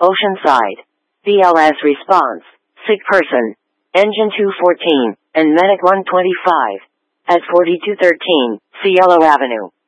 Oceanside. BLS response. Sick person. Engine 214, and Medic 125. At 4213, Cielo Avenue.